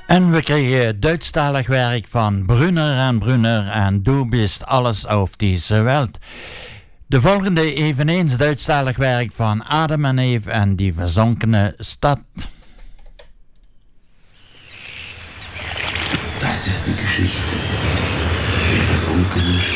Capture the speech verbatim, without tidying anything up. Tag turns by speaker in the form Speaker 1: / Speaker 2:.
Speaker 1: En we kregen Duitsstalig werk van Brunner en Brunner en Du bist alles auf dieser Welt. De volgende eveneens Duitsstalig werk van Adam en Eve en die verzonkene stad.
Speaker 2: Das ist die Geschichte der versunkenen Stadt.